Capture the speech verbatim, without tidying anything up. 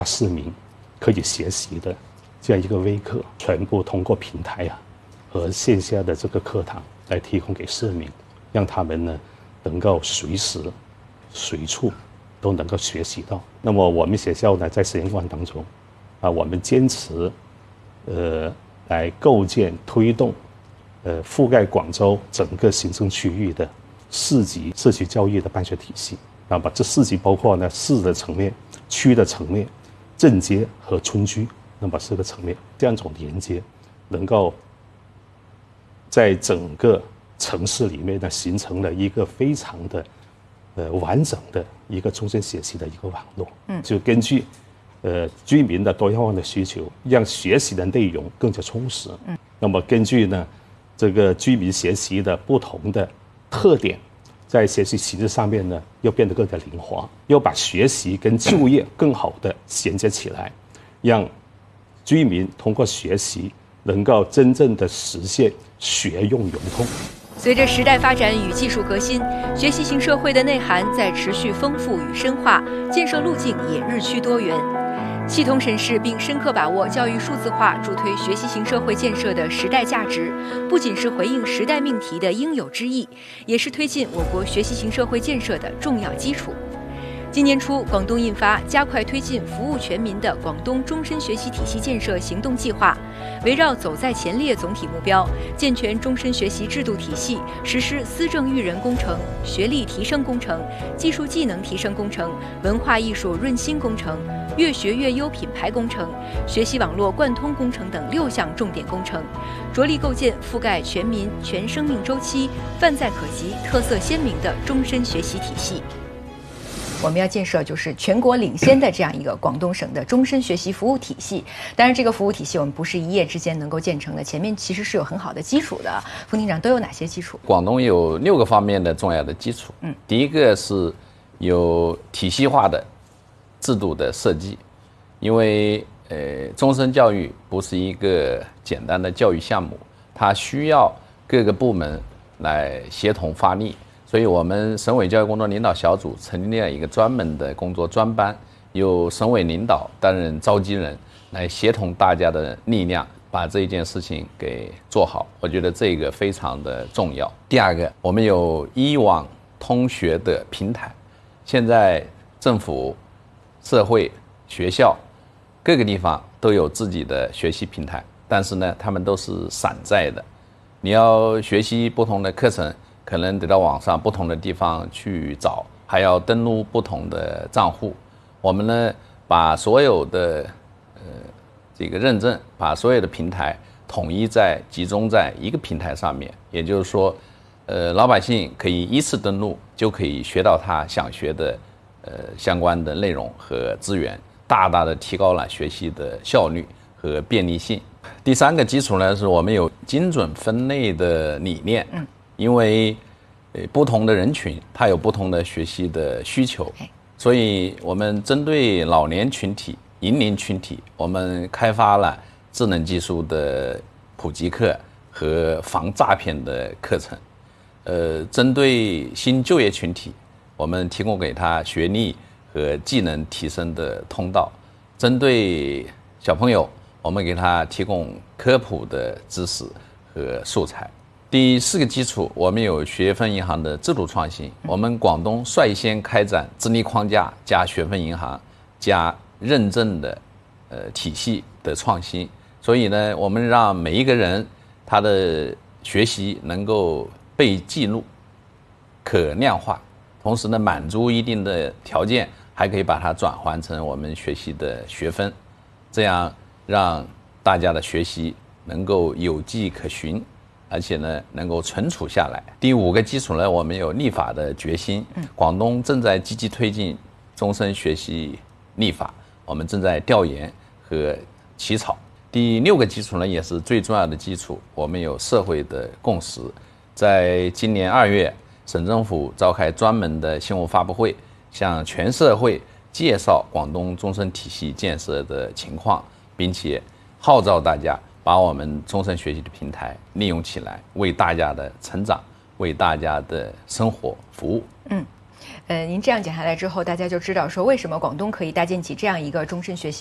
市民可以学习的这样一个微课，全部通过平台啊和线下的这个课堂来提供给市民，让他们呢能够随时随处都能够学习到。那么我们学校呢，在实验馆当中啊，我们坚持呃来构建推动呃覆盖广州整个行政区域的市级社区教育的办学体系。那么这四级包括呢市的层面、区的层面、镇街和村居，那么四个层面，这样一种连接，能够在整个城市里面呢形成了一个非常的呃完整的一个终身学习的一个网络。嗯，就根据呃居民的多样化的需求，让学习的内容更加充实。嗯，那么根据呢这个居民学习的不同的特点，在学习形式上面呢，要变得更加灵活，要把学习跟就业更好的衔接起来，让居民通过学习能够真正的实现学用融通。 随着时代发展与技术革新，学习型社会的内涵在持续丰富与深化，建设路径也日趋多元。系统审视并深刻把握教育数字化助推学习型社会建设的时代价值，不仅是回应时代命题的应有之义，也是推进我国学习型社会建设的重要基础。今年初，广东印发加快推进服务全民的广东终身学习体系建设行动计划，围绕走在前列总体目标，健全终身学习制度体系，实施思政育人工程、学历提升工程、技术技能提升工程、文化艺术润心工程、越学越优品牌工程、学习网络贯通工程等六项重点工程，着力构建覆盖全民、全生命周期、泛在可及、特色鲜明的终身学习体系。我们要建设就是全国领先的这样一个广东省的终身学习服务体系。当然，这个服务体系我们不是一夜之间能够建成的，前面其实是有很好的基础的。冯厅长都有哪些基础？ 广东有六个方面的重要的基础。嗯，第一个是有体系化的制度的设计，因为呃，终身教育不是一个简单的教育项目，它需要各个部门来协同发力。所以我们省委教育工作领导小组成立了一个专门的工作专班，由省委领导担任召集人，来协同大家的力量，把这一件事情给做好。我觉得这个非常的重要。第二个，我们有一网通学的平台，现在政府、社会、学校各个地方都有自己的学习平台，但是呢，他们都是散在的。你要学习不同的课程，可能得到网上不同的地方去找，还要登录不同的账户。我们呢，把所有的呃这个认证，把所有的平台统一在集中在一个平台上面，也就是说，呃，老百姓可以依次登录，就可以学到他想学的呃相关的内容和资源，大大的提高了学习的效率和便利性。第三个基础呢，是我们有精准分类的理念。嗯。因为不同的人群他有不同的学习的需求，所以我们针对老年群体、银龄群体，我们开发了智能技术的普及课和防诈骗的课程。呃，针对新就业群体，我们提供给他学历和技能提升的通道；针对小朋友，我们给他提供科普的知识和素材。第四个基础，我们有学分银行的制度创新。我们广东率先开展智力框架加学分银行加认证的呃体系的创新。所以呢，我们让每一个人他的学习能够被记录、可量化，同时呢满足一定的条件，还可以把它转换成我们学习的学分，这样让大家的学习能够有迹可循。而且呢，能够存储下来。第五个基础呢，我们有立法的决心。广东正在积极推进终身学习立法，我们正在调研和起草。第六个基础呢，也是最重要的基础，我们有社会的共识。在今年二月，省政府召开专门的新闻发布会，向全社会介绍广东终身体系建设的情况，并且号召大家把我们终身学习的平台利用起来，为大家的成长、为大家的生活服务。 嗯， 呃，您这样讲下来之后，大家就知道说为什么广东可以搭建起这样一个终身学习